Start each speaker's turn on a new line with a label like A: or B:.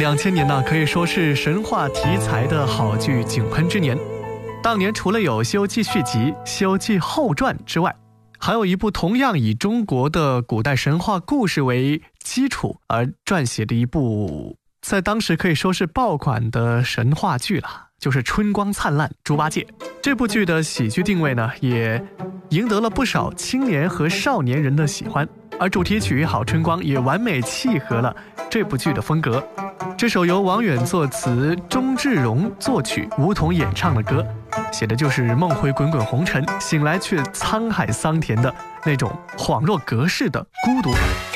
A: 2000年呢，可以说是神话题材的好剧井喷之年。当年除了有《西游记》续集《西游记后传》之外，还有一部同样以中国的古代神话故事为基础而撰写的一部在当时可以说是爆款的神话剧了，就是《春光灿烂猪八戒》。这部剧的喜剧定位呢，也赢得了不少青年和少年人的喜欢，而主题曲《好春光》也完美契合了这部剧的风格。这首由王远作词、钟志荣作曲、吴彤演唱的歌，写的就是梦回滚滚红尘，醒来却沧海桑田的那种恍若隔世的孤独感。